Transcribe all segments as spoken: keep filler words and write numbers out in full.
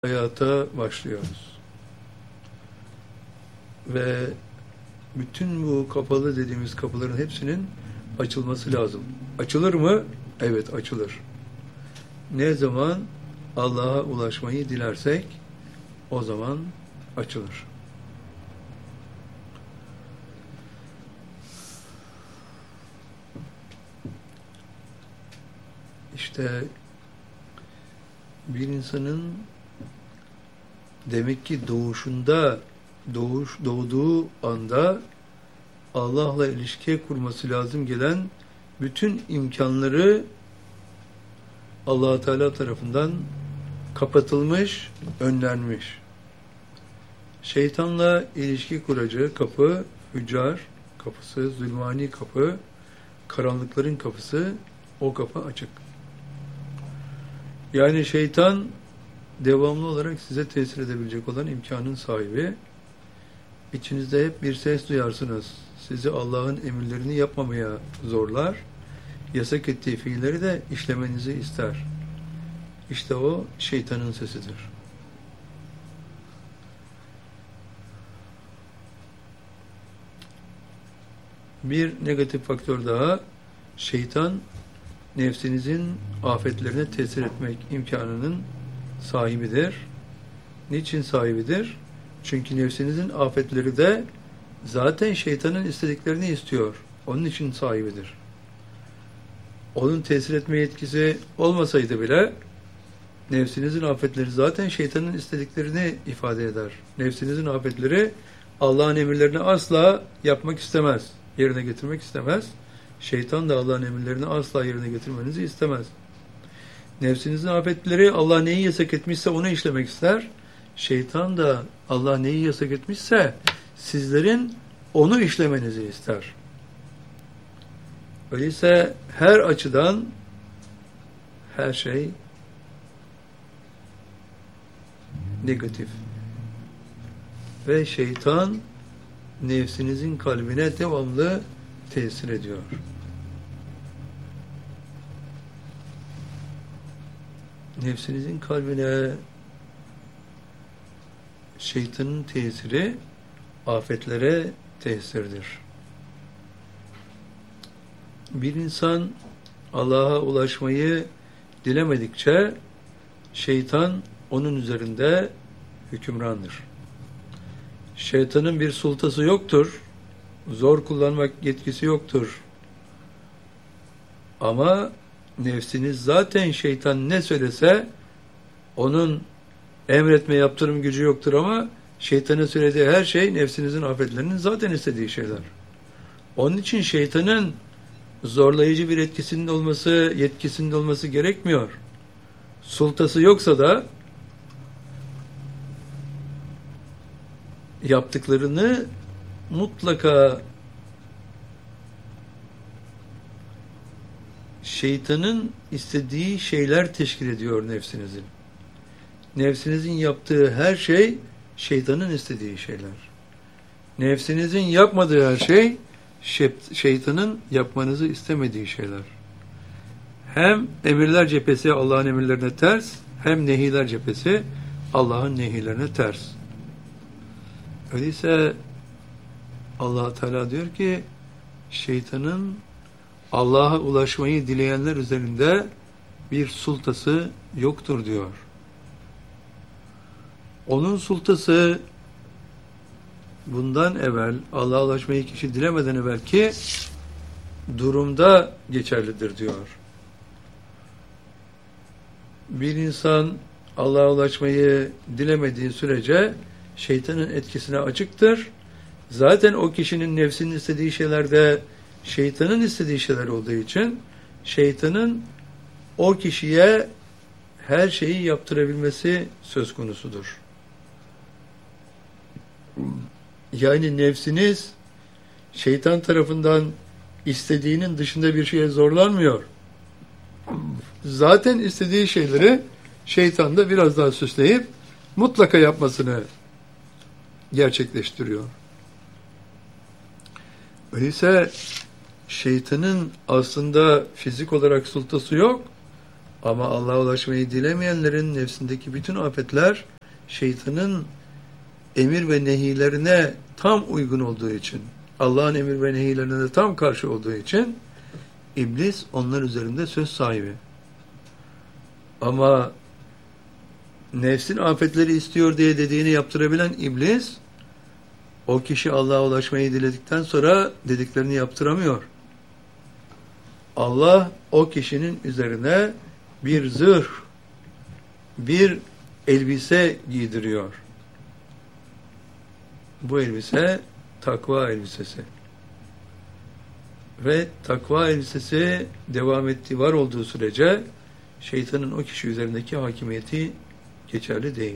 hayata başlıyoruz. Ve bütün bu kapalı dediğimiz kapıların hepsinin açılması lazım. Açılır mı? Evet, açılır. Ne zaman Allah'a ulaşmayı dilersek o zaman açılır. İşte bir insanın demek ki doğuşunda, doğuş, doğduğu anda Allah'la ilişkiye kurması lazım gelen bütün imkanları Allah Teala tarafından kapatılmış, önlenmiş. Şeytanla ilişki kuracağı kapı, hüccar kapısı, zulmani kapı, karanlıkların kapısı, o kapı açık. Yani şeytan devamlı olarak size tesir edebilecek olan imkanın sahibi. İçinizde hep bir ses duyarsınız. Sizi Allah'ın emirlerini yapmamaya zorlar. Yasak ettiği fiilleri de işlemenizi ister. İşte o şeytanın sesidir. Bir negatif faktör daha, şeytan nefsinizin afetlerine tesir etmek imkanının sahibidir. Niçin sahibidir? Çünkü nefsinizin afetleri de zaten şeytanın istediklerini istiyor. Onun için sahibidir. Onun tesir etme yetkisi olmasaydı bile nefsinizin afetleri zaten şeytanın istediklerini ifade eder. Nefsinizin afetleri Allah'ın emirlerini asla yapmak istemez. Yerine getirmek istemez. Şeytan da Allah'ın emirlerini asla yerine getirmenizi istemez. Nefsinizin afetleri Allah neyi yasak etmişse onu işlemek ister. Şeytan da Allah neyi yasak etmişse sizlerin onu işlemenizi ister. Öyleyse her açıdan her şey negatif. Ve şeytan nefsinizin kalbine devamlı tesir ediyor. Nefsinizin kalbine şeytanın tesiri afetlere tesirdir. Bir insan Allah'a ulaşmayı dilemedikçe şeytan onun üzerinde hükümrandır. Şeytanın bir sultası yoktur. Zor kullanmak yetkisi yoktur. Ama nefsiniz zaten şeytan ne söylese onun emretme yaptırım gücü yoktur ama şeytanın söylediği her şey nefsinizin afetlerinin zaten istediği şeyler. Onun için şeytanın zorlayıcı bir etkisinin olması, yetkisinin olması gerekmiyor. Sultası yoksa da yaptıklarını mutlaka şeytanın istediği şeyler teşkil ediyor nefsinizin. Nefsinizin yaptığı her şey şeytanın istediği şeyler. Nefsinizin yapmadığı her şey şeytanın yapmanızı istemediği şeyler. Hem emirler cephesi Allah'ın emirlerine ters, hem nehiler cephesi Allah'ın nehilerine ters. Öyleyse Allah Teala diyor ki şeytanın Allah'a ulaşmayı dileyenler üzerinde bir sultası yoktur diyor. Onun sultası bundan evvel Allah'a ulaşmayı kişi dilemeden evvelki durumda geçerlidir diyor. Bir insan Allah'a ulaşmayı dilemediği sürece şeytanın etkisine açıktır. Zaten o kişinin nefsinin istediği şeylerde şeytanın istediği şeyler olduğu için şeytanın o kişiye her şeyi yaptırabilmesi söz konusudur. Yani nefsiniz şeytan tarafından istediğinin dışında bir şeye zorlanmıyor. Zaten istediği şeyleri şeytan da biraz daha süsleyip mutlaka yapmasını gerçekleştiriyor. Öyleyse şeytanın aslında fizik olarak sultası yok Ama Allah'a ulaşmayı dilemeyenlerin nefsindeki bütün afetler şeytanın emir ve nehilerine tam uygun olduğu için, Allah'ın emir ve nehilerine de tam karşı olduğu için iblis onlar üzerinde söz sahibi. Ama nefsin afetleri istiyor diye dediğini yaptırabilen iblis, o kişi Allah'a ulaşmayı diledikten sonra dediklerini yaptıramıyor. Allah o kişinin üzerine bir zırh, bir elbise giydiriyor. Bu elbise takva elbisesi. Ve takva elbisesi devam ettiği, var olduğu sürece şeytanın o kişi üzerindeki hakimiyeti geçerli değil.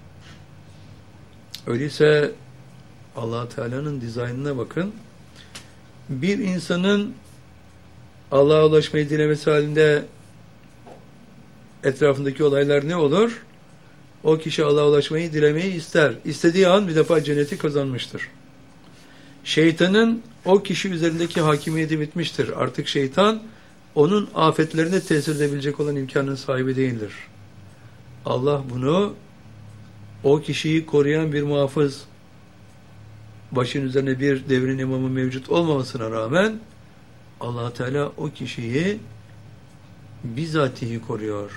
Öyleyse Allah Teala'nın dizaynına bakın. Bir insanın Allah'a ulaşmayı dilemesi halinde etrafındaki olaylar ne olur? O kişi Allah'a ulaşmayı dilemeyi ister. İstediği an bir defa cenneti kazanmıştır. Şeytanın o kişi üzerindeki hakimiyeti bitmiştir. Artık şeytan onun afetlerine tesir edebilecek olan imkanın sahibi değildir. Allah bunu o kişiyi koruyan bir muhafız, başın üzerine bir devrin imamı mevcut olmamasına rağmen Allah Teala o kişiyi bizatihi koruyor.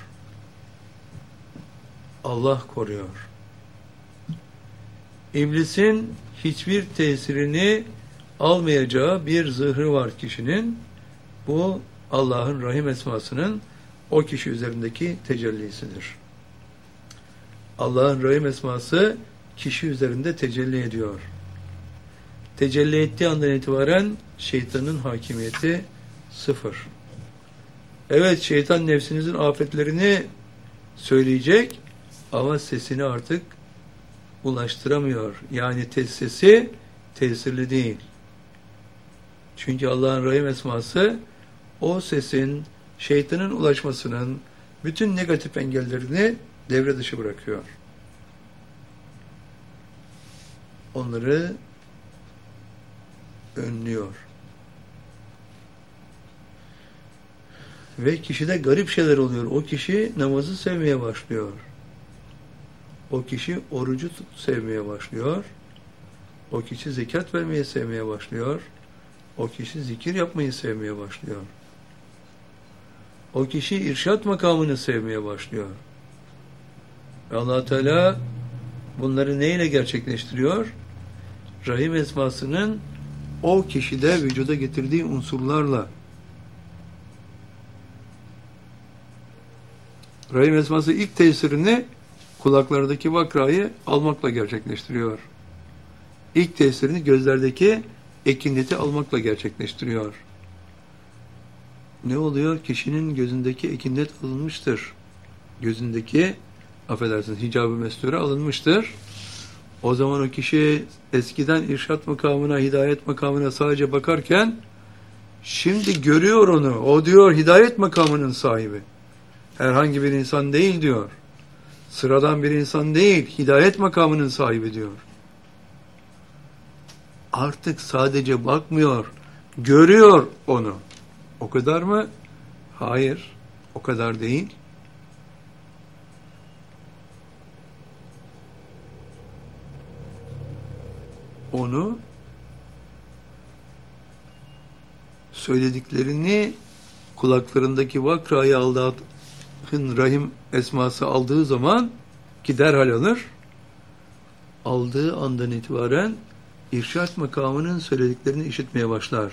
Allah koruyor. İblisin hiçbir tesirini almayacağı bir zırhı var kişinin. Bu Allah'ın Rahim esmasının o kişi üzerindeki tecellisidir. Allah'ın Rahim esması kişi üzerinde tecelli ediyor. Tecelli ettiği andan itibaren şeytanın hakimiyeti sıfır. Evet, şeytan nefsinizin afetlerini söyleyecek ama sesini artık ulaştıramıyor. Yani tes sesi tesirli değil. Çünkü Allah'ın Rahim esması o sesin şeytanın ulaşmasının bütün negatif engellerini devre dışı bırakıyor. Onları önlüyor. Ve kişide garip şeyler oluyor. O kişi namazı sevmeye başlıyor. O kişi orucu sevmeye başlıyor. O kişi zekat vermeyi sevmeye başlıyor. O kişi zikir yapmayı sevmeye başlıyor. O kişi irşat makamını sevmeye başlıyor. Allah Teala bunları neyle gerçekleştiriyor? Rahim esmasının o kişide vücuda getirdiği unsurlarla. Rahim esması ilk tesirini kulaklardaki vakrayı almakla gerçekleştiriyor. İlk tesirini gözlerdeki ekinleti almakla gerçekleştiriyor. Ne oluyor? Kişinin gözündeki ekinlet alınmıştır. Gözündeki, affedersiniz, hicab-ı mesture alınmıştır. O zaman o kişi eskiden irşat makamına, hidayet makamına sadece bakarken şimdi görüyor onu. O diyor hidayet makamının sahibi. Herhangi bir insan değil diyor. Sıradan bir insan değil, hidayet makamının sahibi diyor. Artık sadece bakmıyor, görüyor onu. O kadar mı? Hayır, o kadar değil. Onu söylediklerini kulaklarındaki vakrayı Allah'ın Rahim esması aldığı zaman ki derhal alır, aldığı andan itibaren irşat makamının söylediklerini işitmeye başlar.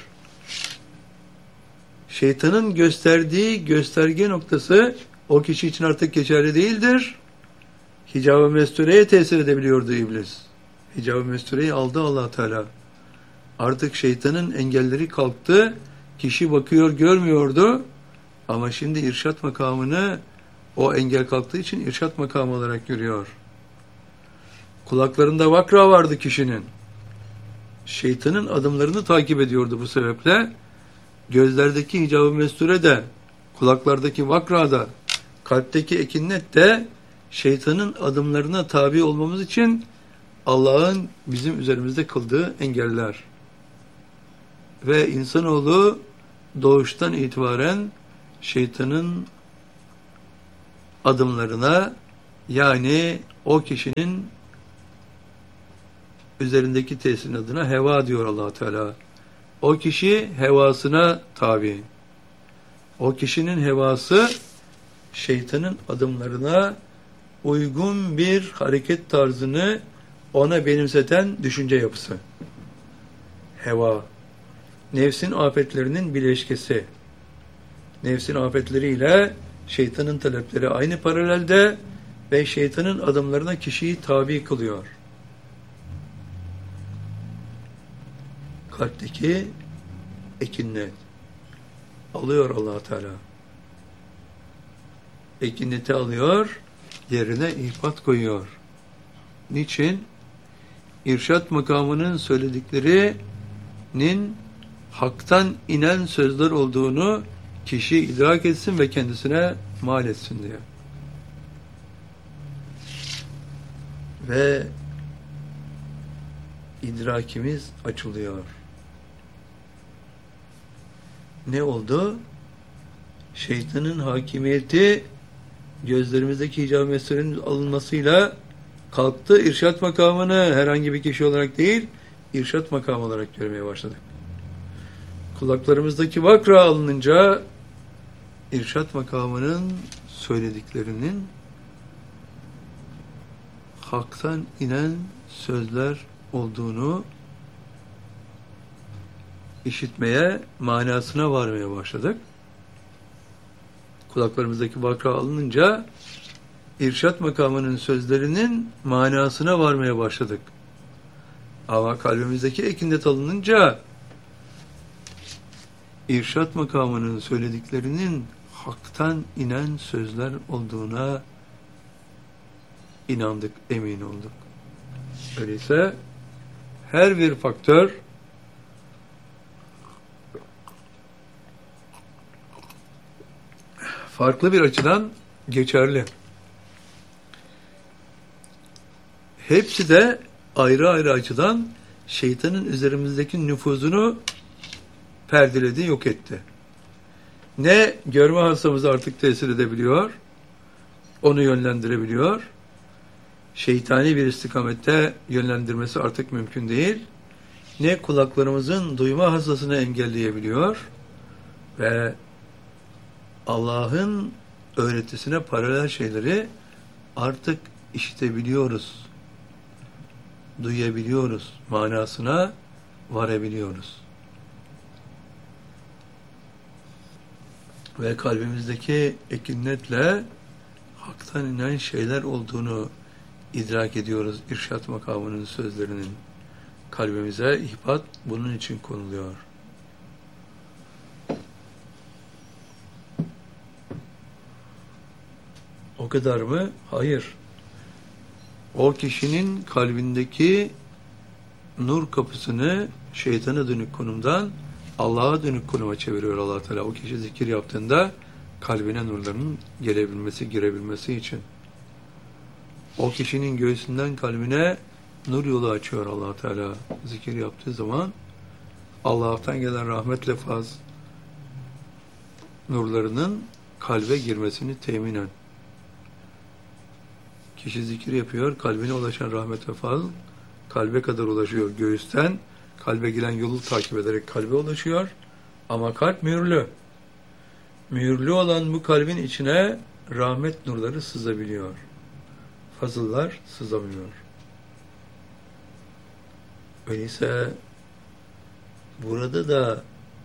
Şeytanın gösterdiği gösterge noktası o kişi için artık geçerli değildir. Hicab-ı mestureye tesir edebiliyordu iblis. Hicab-ı mestureyi aldı Allah Teala. Artık şeytanın engelleri kalktı. Kişi bakıyor, görmüyordu. Ama şimdi irşat makamını o engel kalktığı için irşat makamı olarak görüyor. Kulaklarında vakra vardı kişinin. Şeytanın adımlarını takip ediyordu bu sebeple. Gözlerdeki hicab-ı mesture de, kulaklardaki vakra da, kalpteki ekinnet de şeytanın adımlarına tabi olmamız için Allah'ın bizim üzerimizde kıldığı engeller. Ve insanoğlu doğuştan itibaren şeytanın adımlarına, yani o kişinin üzerindeki tesirin adına heva diyor Allah Teala. O kişi hevasına tabi. O kişinin hevası şeytanın adımlarına uygun bir hareket tarzını ona benimseten düşünce yapısı. Heva. Nefsin afetlerinin bileşkesi. Nefsin afetleriyle şeytanın talepleri aynı paralelde ve şeytanın adımlarına kişiyi tabi kılıyor. Kalpteki ekinnet alıyor Allah Teala. Ekinneti alıyor, yerine ihbat koyuyor. Niçin? İrşad makamının söylediklerinin haktan inen sözler olduğunu kişi idrak etsin ve kendisine mal etsin diye. Ve idrakimiz açılıyor. Ne oldu? Şeytanın hakimiyeti gözlerimizdeki hicab-ı meselenin alınmasıyla kalktı. İrşad makamını herhangi bir kişi olarak değil, irşad makamı olarak görmeye başladık. Kulaklarımızdaki vakra alınınca irşad makamının söylediklerinin haktan inen sözler olduğunu işitmeye, manasına varmaya başladık. Kulaklarımızdaki vakra alınınca irşad makamının sözlerinin manasına varmaya başladık. Ama kalbimizdeki ekindet alınınca irşad makamının söylediklerinin haktan inen sözler olduğuna inandık, emin olduk. Öyleyse her bir faktör farklı bir açıdan geçerli. Hepsi de ayrı ayrı açıdan şeytanın üzerimizdeki nüfuzunu perdeledi, yok etti. Ne görme hastamızı artık tesir edebiliyor, onu yönlendirebiliyor. Şeytani bir istikamette yönlendirmesi artık mümkün değil. Ne kulaklarımızın duyma hassasını engelleyebiliyor ve Allah'ın öğretisine paralel şeyleri artık işitebiliyoruz, duyabiliyoruz, manasına varabiliyoruz. Ve kalbimizdeki ekinnetle haktan inen şeyler olduğunu idrak ediyoruz. İrşad makamının sözlerinin kalbimize ihbat bunun için konuluyor. O kadar mı? Hayır. O kişinin kalbindeki nur kapısını şeytana dönük konumdan Allah'a dönük konuma çeviriyor Allah Teala. O kişi zikir yaptığında kalbine nurların gelebilmesi, girebilmesi için. O kişinin göğsünden kalbine nur yolu açıyor Allah Teala. Zikir yaptığı zaman Allah'tan gelen rahmetle faz nurlarının kalbe girmesini teminen. Kişi zikir yapıyor, kalbine ulaşan rahmet ve fazl kalbe kadar ulaşıyor. Göğüsten kalbe giren yolu takip ederek kalbe ulaşıyor. Ama kalp mühürlü. Mühürlü olan bu kalbin içine rahmet nurları sızabiliyor. Fazıllar sızamıyor. Öyleyse burada da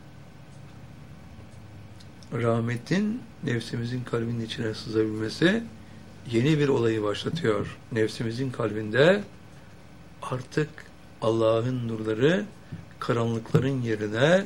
rahmetin nefsimizin kalbinin içine sızabilmesi yeni bir olayı başlatıyor. Nefsimizin kalbinde artık Allah'ın nurları karanlıkların yerine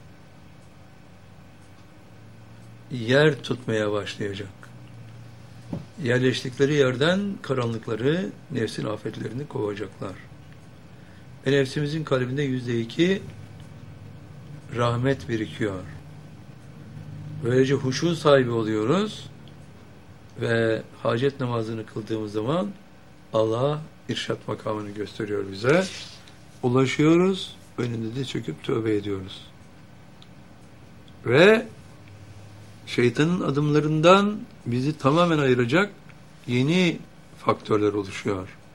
yer tutmaya başlayacak. Yerleştikleri yerden karanlıkları, nefsin afetlerini kovacaklar. Ve nefsimizin kalbinde yüzde iki rahmet birikiyor. Böylece huşu sahibi oluyoruz ve hacet namazını kıldığımız zaman Allah irşad makamını gösteriyor bize. Ulaşıyoruz, önünde de çöküp tövbe ediyoruz. Ve şeytanın adımlarından bizi tamamen ayıracak yeni faktörler oluşuyor.